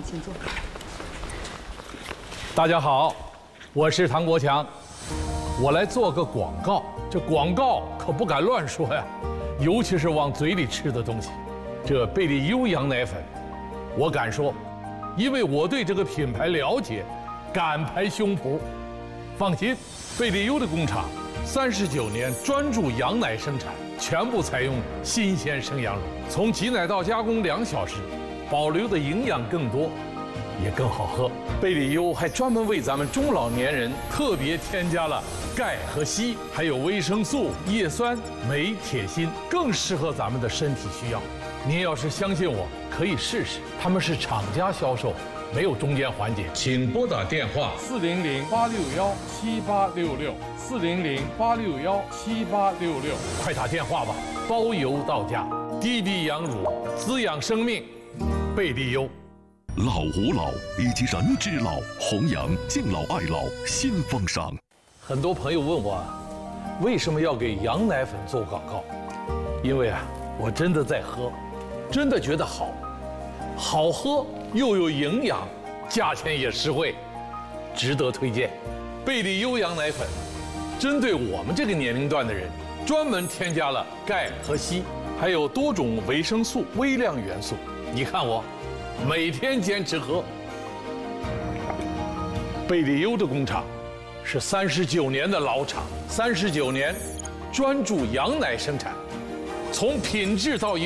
请坐。 大家好，我是唐国强，我来做个广告。这广告可不敢乱说呀，尤其是往嘴里吃的东西。这贝利优羊奶粉，我敢说，因为我对这个品牌了解，敢拍胸脯。放心，贝利优的工厂39年专注羊奶生产，全部采用新鲜生羊乳，从挤奶到加工2小时，保留的营养更多，也更好喝。贝利优还专门为咱们中老年人特别添加了钙和硒，还有维生素、叶酸、镁、铁、锌，更适合咱们的身体需要。您要是相信我，可以试试。他们是厂家销售，没有中间环节。请拨打电话400-861-7866，400-861-7866，快打电话吧，包邮到家。滴滴羊乳，滋养生命，贝利优。 老吾老以及人之老，弘扬敬老爱老新风尚。 很多朋友问我，为什么要给羊奶粉做广告？因为啊，我真的在喝，真的觉得好，好喝又有营养，价钱也实惠，值得推荐。贝利优羊奶粉，针对我们这个年龄段的人，专门添加了钙和硒，还有多种维生素、微量元素。你看我，每天坚持喝。贝利优的工厂是39年的老厂，39年专注羊奶生产，从品质到营